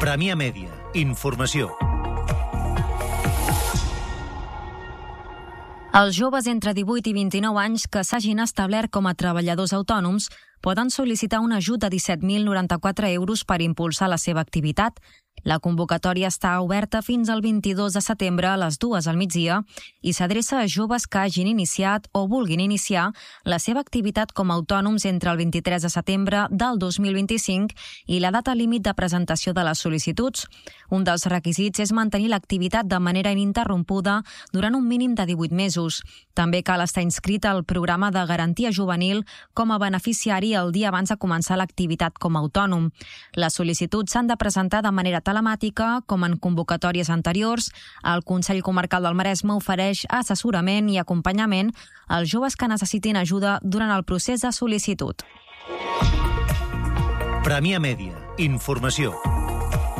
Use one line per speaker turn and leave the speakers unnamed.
Premià Mèdia. Informació.
Els joves entre 18 i 29 anys que s'hagin establert com a treballadors autònoms poden sol·licitar un ajut de 17.094 euros per impulsar la seva activitat. La convocatòria està oberta fins al 22 de setembre a les 2 al migdia i s'adreça a joves que hagin iniciat o vulguin iniciar la seva activitat com a autònoms entre el 23 de setembre del 2025 i la data límit de presentació de les sol·licituds. Un dels requisits és mantenir l'activitat de manera ininterrompuda durant un mínim de 18 mesos. També cal estar inscrit al programa de garantia juvenil com a beneficiari el dia abans de començar l'activitat com a autònom. Les sol·licituds s'han de presentar de manera telemàtica, com en convocatòries anteriors. El Consell Comarcal del Maresme ofereix assessorament i acompanyament als joves que necessitin ajuda durant el procés de sol·licitud.
Premià Mèdia. Informació.